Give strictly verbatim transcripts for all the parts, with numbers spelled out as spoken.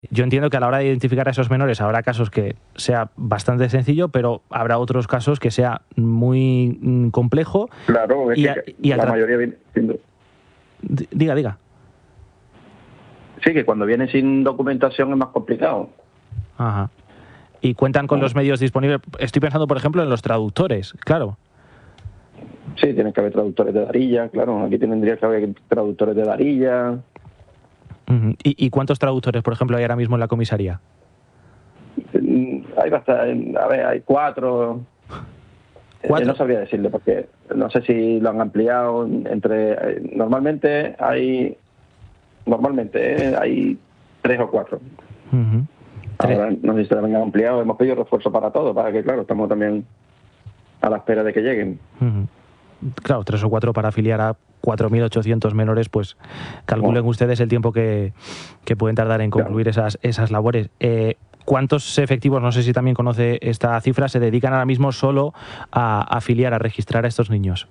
Yo entiendo que a la hora de identificar a esos menores habrá casos que sea bastante sencillo, pero habrá otros casos que sea muy mm, complejo. Claro, es y que a, y la mayoría viene siendo... Diga, diga. Sí, que cuando viene sin documentación es más complicado. Ajá. Y cuentan con los medios disponibles. Estoy pensando, por ejemplo, en los traductores, claro. Sí, tienen que haber traductores de Darilla, claro. Aquí tendría que haber traductores de Darilla. Uh-huh. ¿Y, ¿Y cuántos traductores, por ejemplo, hay ahora mismo en la comisaría? Hay bastante, a ver, hay cuatro. ¿Cuatro? Eh, no sabría decirle porque no sé si lo han ampliado. Entre eh, normalmente hay normalmente eh, hay tres o cuatro. Uh-huh. Ahora no sé si se lo han ampliado. Hemos pedido refuerzo para todo, para que claro, estamos también a la espera de que lleguen. Uh-huh. Claro, tres o cuatro para afiliar a cuatro mil ochocientos menores, pues calculen oh. ustedes el tiempo que, que pueden tardar en concluir claro. esas, esas labores. Eh, ¿Cuántos efectivos, no sé si también conoce esta cifra, se dedican ahora mismo solo a afiliar, a registrar a estos niños?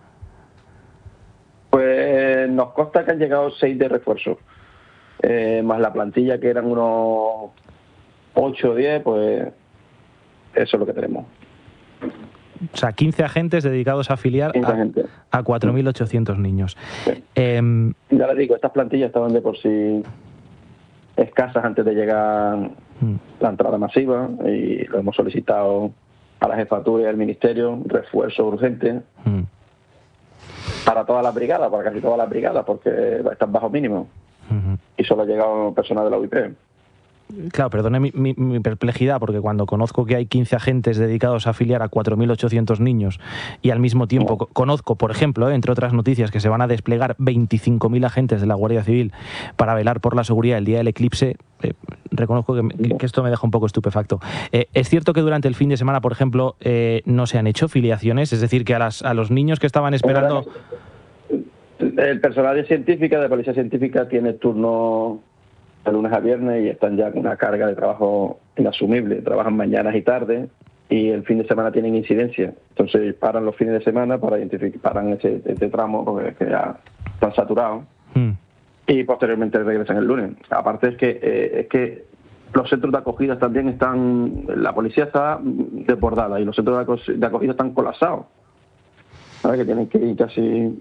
Pues nos consta que han llegado seis de refuerzo, eh, más la plantilla que eran unos ocho o diez, pues eso es lo que tenemos. O sea, quince agentes dedicados a afiliar a, a cuatro mil ochocientos niños. Sí. Eh, ya les digo, estas plantillas estaban de por sí escasas antes de llegar mm. la entrada masiva y lo hemos solicitado a la jefatura y al ministerio, refuerzo urgente mm. para todas las brigadas, para casi todas las brigadas, porque están bajo mínimo mm-hmm. y solo ha llegado personal de la U I P. Claro, perdone mi, mi, mi perplejidad, porque cuando conozco que hay quince agentes dedicados a afiliar a cuatro mil ochocientos niños y al mismo tiempo no. conozco, por ejemplo, eh, entre otras noticias, que se van a desplegar veinticinco mil agentes de la Guardia Civil para velar por la seguridad el día del eclipse, eh, reconozco que, que, que esto me deja un poco estupefacto. Eh, ¿Es cierto que durante el fin de semana, por ejemplo, eh, no se han hecho filiaciones? Es decir, que a, las, a los niños que estaban esperando... El personal de científica, de policía científica, tiene turno de lunes a viernes y están ya con una carga de trabajo inasumible. Trabajan mañanas y tardes y el fin de semana tienen incidencia. Entonces paran los fines de semana para identificar, paran ese, ese tramo porque es que ya están saturados mm. y posteriormente regresan el lunes. Aparte es que eh, es que los centros de acogida también están, la policía está desbordada y los centros de acogida están colapsados. ¿Sabes? Que tienen que ir casi...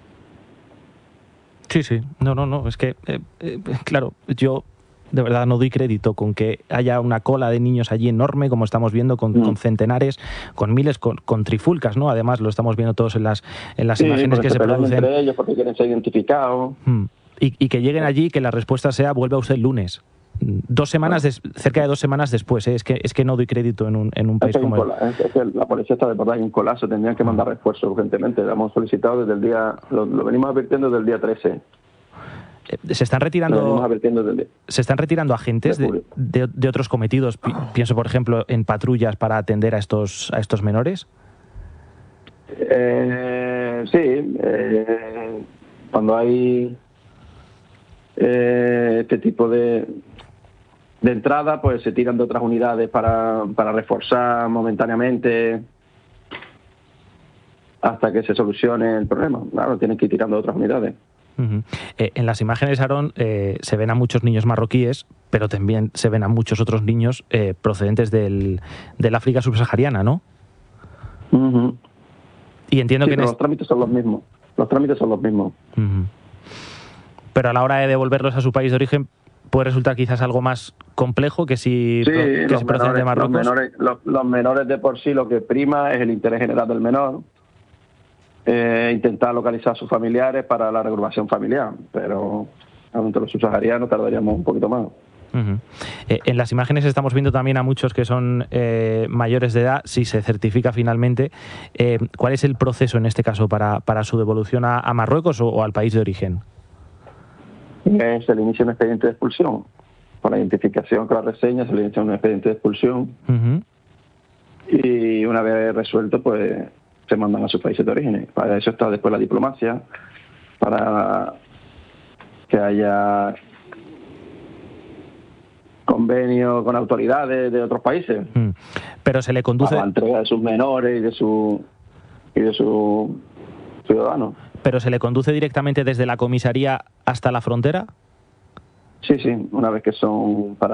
Sí, sí, no, no, no, es que, eh, eh, claro, yo de verdad no doy crédito con que haya una cola de niños allí enorme, como estamos viendo, con, mm. con centenares, con miles, con, con trifulcas, ¿no? Además, lo estamos viendo todos en las, en las sí, imágenes que se, se producen. Entre ellos porque quieren ser identificados. Mm. Y, y que lleguen allí y que la respuesta sea, vuelva usted el lunes. Dos semanas, des, cerca de dos semanas después, ¿eh? es que es que no doy crédito en un, en un país es como el. Es que la policía está de verdad en un colapso, tendrían que mandar refuerzos urgentemente. Lo hemos solicitado desde el día, lo, lo venimos advirtiendo desde el día trece. Se están retirando se están retirando agentes de, de, de otros cometidos. Pienso, por ejemplo, en patrullas para atender a estos a estos menores. Eh, sí, eh, cuando hay eh, este tipo de de entrada, pues se tiran de otras unidades para, para reforzar momentáneamente hasta que se solucione el problema. Claro, tienen que ir tirando de otras unidades. Uh-huh. Eh, en las imágenes, Aarón, eh, se ven a muchos niños marroquíes, pero también se ven a muchos otros niños eh, procedentes del, del África subsahariana, ¿no? Uh-huh. Y entiendo sí, que... Pero en los trámites son los mismos. Los trámites son los mismos. Uh-huh. Pero a la hora de devolverlos a su país de origen puede resultar quizás algo más complejo que si, sí, pro, que los si proceden menores, de Marruecos. Los menores, los, los menores de por sí lo que prima es el interés general del menor. Eh, intentar localizar a sus familiares para la reagrupación familiar, pero ante los subsaharianos tardaríamos un poquito más. Uh-huh. Eh, en las imágenes estamos viendo también a muchos que son eh, mayores de edad, si se certifica finalmente. Eh, ¿Cuál es el proceso en este caso para, para su devolución a, a Marruecos o, o al país de origen? Es el inicio de un expediente de expulsión. Con la identificación, con la reseña, se le inicia un expediente de expulsión. Uh-huh. Y una vez resuelto, pues se mandan a sus países de origen. Para eso está después la diplomacia, para que haya convenio con autoridades de otros países. Mm. Pero se le conduce... Para la entrega de sus menores y de su y de sus ciudadanos. ¿Pero se le conduce directamente desde la comisaría hasta la frontera? Sí, sí, una vez que son para